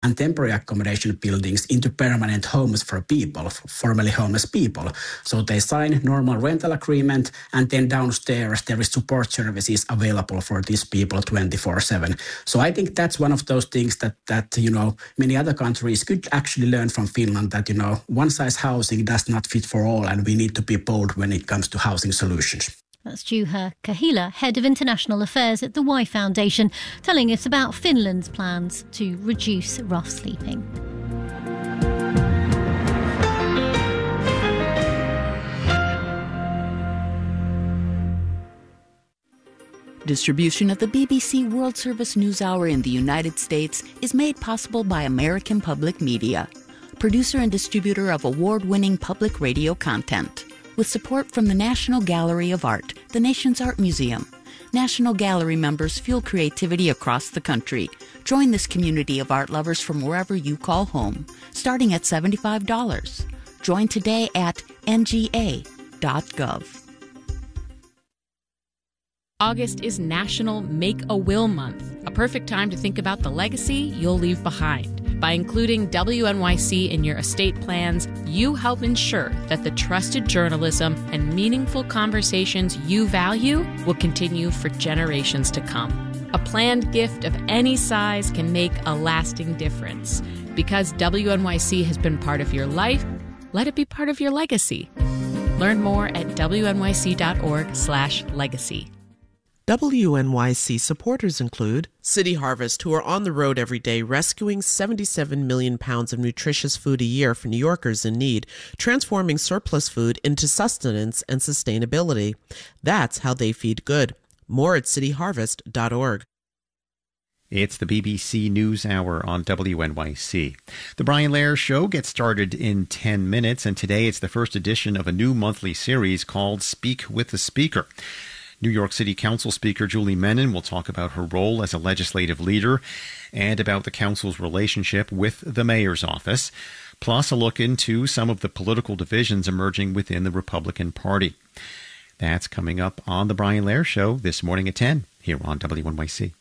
and temporary accommodation buildings into permanent homes for people, formerly homeless people. So they sign normal rental agreement, and then downstairs there is support services available for these people 24/7. So I think that's one of those things that many other countries could actually learn from Finland, that one-size housing does not fit for all, and we need to be bold when it comes to housing solutions. That's Juha Kahila, Head of International Affairs at the Y Foundation, telling us about Finland's plans to reduce rough sleeping. Distribution of the BBC World Service News Hour in the United States is made possible by American Public Media, producer and distributor of award-winning public radio content. With support from the National Gallery of Art, the nation's art museum. National Gallery members fuel creativity across the country. Join this community of art lovers from wherever you call home, starting at $75. Join today at nga.gov. August is National Make a Will Month, a perfect time to think about the legacy you'll leave behind. By including WNYC in your estate plans, you help ensure that the trusted journalism and meaningful conversations you value will continue for generations to come. A planned gift of any size can make a lasting difference. Because WNYC has been part of your life, let it be part of your legacy. Learn more at wnyc.org/legacy. WNYC supporters include City Harvest, who are on the road every day rescuing 77 million pounds of nutritious food a year for New Yorkers in need, transforming surplus food into sustenance and sustainability. That's how they feed good. More at cityharvest.org. It's the BBC News Hour on WNYC. The Brian Lehrer Show gets started in 10 minutes, and today it's the first edition of a new monthly series called Speak with the Speaker. New York City Council Speaker Julie Menin will talk about her role as a legislative leader and about the council's relationship with the mayor's office, plus a look into some of the political divisions emerging within the Republican Party. That's coming up on The Brian Lehrer Show this morning at 10 here on WNYC.